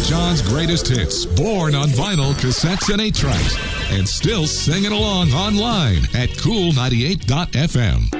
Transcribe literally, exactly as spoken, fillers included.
Sean's greatest hits, born on vinyl, cassettes, and eight tracks, and still singing along online at cool ninety-eight dot f m.